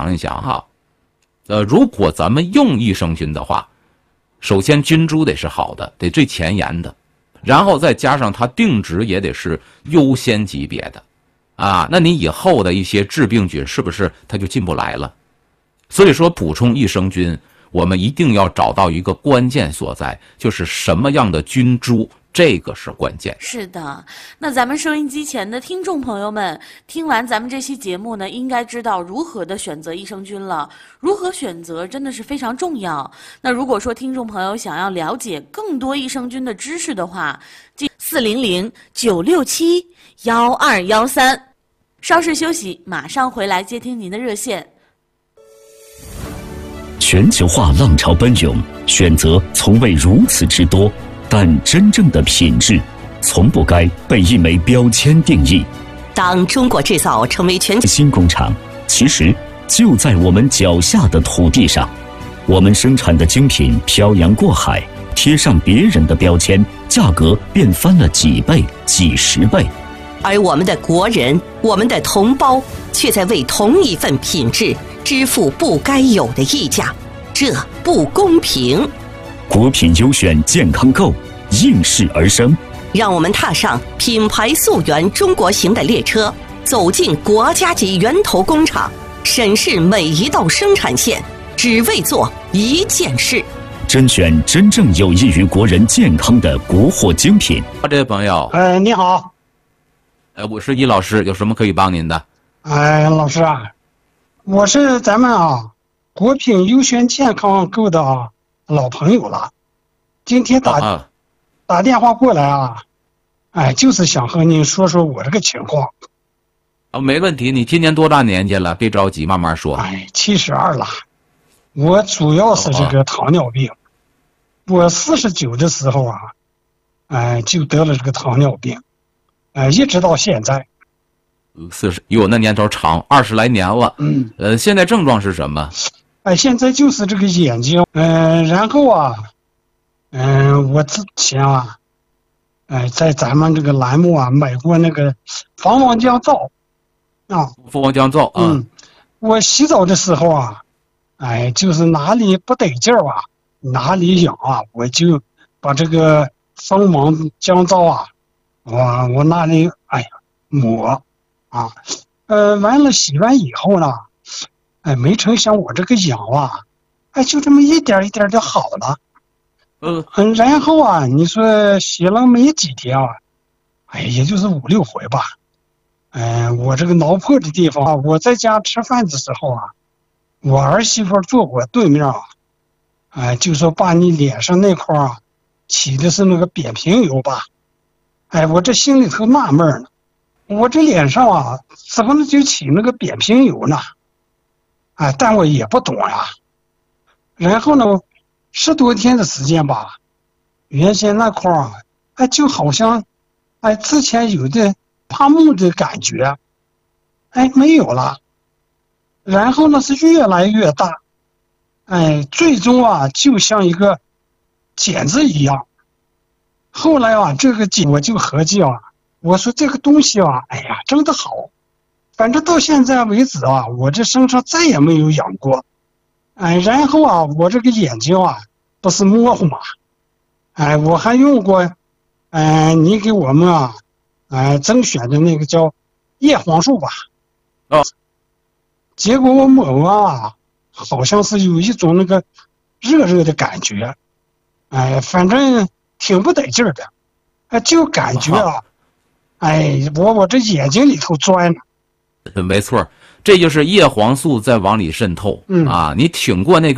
想一想哈，如果咱们用益生菌的话，首先菌株得是好的，得最前沿的，然后再加上它定植也得是优先级别的，啊，那你以后的一些致病菌是不是它就进不来了？所以说补充益生菌，我们一定要找到一个关键所在，就是什么样的菌株，这个是关键。 是的，那咱们收音机前的听众朋友们，听完咱们这期节目呢，应该知道如何的选择益生菌了。如何选择真的是非常重要。那如果说听众朋友想要了解更多益生菌的知识的话，400-967-1213。稍事休息，马上回来接听您的热线。 全球化浪潮奔涌，选择从未如此之多，但真正的品质从不该被一枚标签定义。 当中国制造成为全球新工厂，其实就在我们脚下的土地上。我们生产的精品漂洋过海，贴上别人的标签，价格便翻了几倍、几十倍。 而我们的国人，我们的同胞，却在为同一份品质支付不该有的溢价，这不公平。 国品优选健康购应势而生， 让我们踏上品牌溯源中国行的列车，走进国家级源头工厂，审视每一道生产线，只为做一件事， 甄选真正有益于国人健康的国货精品。 这位朋友， 你好， 我是易老师，有什么可以帮您的？ 老师啊，我是咱们国品优选健康购的老朋友了，今天打电话过来就是想和您说说我这个情况。 没问题，你今年多大年纪了？别着急，慢慢说。 72了，我主要是这个糖尿病。我49的时候就得了这个糖尿病，一直到现在。 40，哟，那年头长，20来年了。现在症状是什么？ 现在就是这个眼睛，然后我之前在咱们这个栏目买过那个防王降皂防王降皂我洗澡的时候就是哪里不得劲儿哪里痒我就把这个防王降皂我那里抹完了洗完以后呢，没成想我这个痒就这么一点一点就好了。然后你说洗了没几天也就是5、6回吧。我这个挠破的地方我在家吃饭的时候我儿媳妇坐我对面就说把你脸上那块起的是那个扁平疣吧。我这心里头纳闷呢，我这脸上怎么就起那个扁平疣呢？但我也不懂然后呢，10多天的时间吧，原先那块就好像之前有的怕木的感觉没有了。然后呢是越来越大，最终就像一个茧子一样。后来这个我就合计我说这个东西真的好，反正到现在为止我这身上再也没有痒过。然后我这个眼睛不是模糊嘛，我还用过你给我们甄选的那个叫叶黄素吧。结果我抹完好像是有一种那个热热的感觉，反正挺不得劲儿的，就感觉我这眼睛里头钻呢。 没错，这就是叶黄素在往里渗透你挺过那个